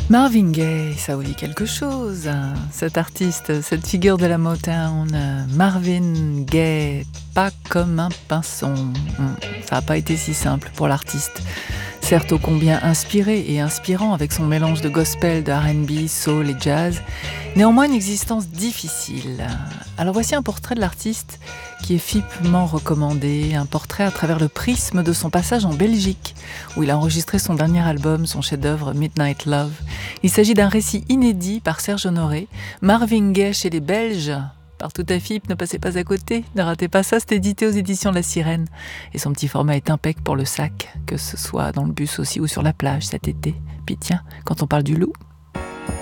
Marvin Gaye, ça vous dit quelque chose, hein, cet artiste, cette figure de la Motown, Marvin Gaye, pas comme un pinson. Ça n'a pas été si simple pour l'artiste. Certes ô combien inspiré et inspirant avec son mélange de gospel, de R&B, soul et jazz, néanmoins une existence difficile. Alors voici un portrait de l'artiste qui est fipement recommandé, un portrait à travers le prisme de son passage en Belgique, où il a enregistré son dernier album, son chef-d'œuvre Midnight Love. Il s'agit d'un récit inédit par Serge Honoré, Marvin Gaye chez les Belges. Partout à FIP, ne passez pas à côté, ne ratez pas ça, c'est édité aux éditions de La Sirène. Et son petit format est impec pour le sac, que ce soit dans le bus aussi ou sur la plage cet été. Puis tiens, quand on parle du loup,